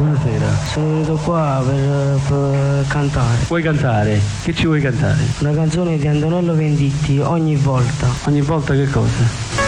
Buonasera. Sono venuto qua per cantare. Vuoi cantare? Che ci vuoi cantare? Una canzone di Antonello Venditti, Ogni volta. Ogni volta che cosa?